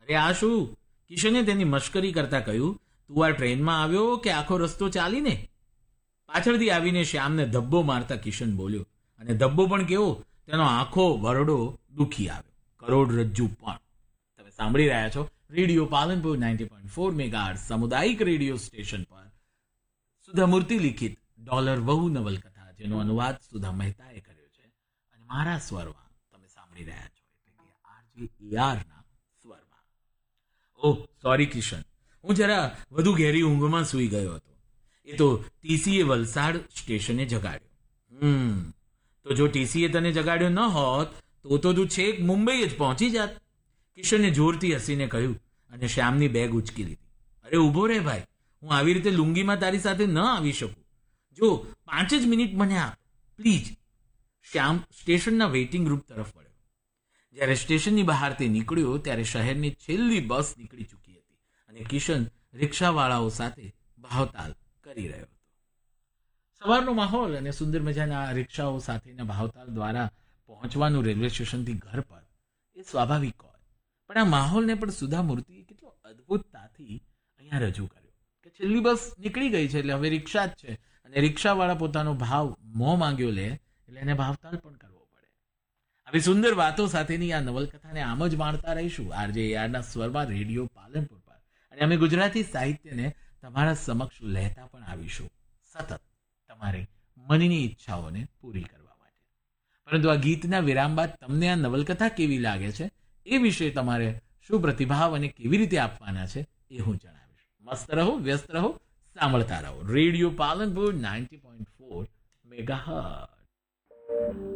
અરે આ શું? કિશને તેની મશ્કરી કરતા કહ્યું, તું આ ટ્રેનમાં આવ્યો કે આખો રસ્તો ચાલીને? પાછળથી આવીને શ્યામને ધબ્બો મારતા કિશન બોલ્યો, અને ધબ્બો પણ કેવો, તેનો આખો વરડો દુખી આવ્યો, કરોડરજ્જુ પણ. તમે સાંભળી રહ્યા છો રેડિયો પાલનપુર 90.4 મેગાહર્ટ્ઝ સામુદાયિક રેડિયો સ્ટેશન પર સુધામૂર્તિ લિખિત ડોલર વહુ નવલકથા, જેનો અનુવાદ સુધા મહેતાએ કર્યો છે અને મારા સ્વરમાં તમે સાંભળી રહ્યા છો, એટલે કે આરજે AR ના સ્વરમાં. ઓહ સોરી કિશન, હું જરા વધુ ઘેરી ઊંઘમાં સૂઈ ગયો હતો. એ તો ટીસીએ વલસાડ સ્ટેશને જગાડ્યો. તો જો ટીસીએ તને જગાડ્યો ન હોત તો તું છેક મુંબઈ જ પહોંચી જાત. કિશને જોરથી હસીને કહ્યું અને શ્યામની બેગ ઉચકી લીધી. અરે ઊભો રે ભાઈ, હું આવી રીતે લુંગીમાં તારી સાથે ન આવી શકું. જો 5 જ મિનિટ મને આપ પ્લીઝ. શ્યામ સ્ટેશનના વેઇટિંગ રૂમ તરફ વળ્યો. જ્યારે સ્ટેશનની બહાર તે નીકળ્યો ત્યારે શહેરની છેલ્લી બસ નીકળી ચૂકી હતી અને કિશન રિક્ષાવાળાઓ સાથે ભાવતાલ કરી રહ્યો હતો. સવારનો માહોલ અને સુંદર મજાના રિક્ષાઓ સાથેના ભાવતાલ દ્વારા પહોંચવાનું રેલવે સ્ટેશનથી ઘર પર એ સ્વાભાવિક હોય, પણ આ માહોલને પણ સુધામૂર્તિએ કેટલો અદ્ભુતતાથી અહીંયા રજૂ કર્યો કે છેલ્લી બસ નીકળી ગઈ છે એટલે હવે રિક્ષા જ છે, અને રિક્ષાવાળા પોતાનો ભાવ મોં માંગ્યો લે એટલે એને ભાવતાલ પણ કરવો પડે. આવી સુંદર વાતો સાથેની આ નવલકથાને આમ જ માણતા રહીશું આરજે ARના સ્વરમાં રેડિયો પાલનપુર પર, અને અમે ગુજરાતી સાહિત્યને તમારા સમક્ષ લેતા પણ આવીશું સતત તમારી મનની ઈચ્છાઓને પૂરી કરવા માટે. પરંતુ આ ગીતના વિરામ બાદ તમને આ નવલકથા કેવી લાગે છે એ વિશે તમારે શું પ્રતિભાવ અને કેવી રીતે આપવાના છે એ હું જણાવીશ. મસ્ત રહો, વ્યસ્ત રહો, સાંભળતા રહો રેડિયો પાલનપુર 90.4 મેગાહર્ટ્ઝ.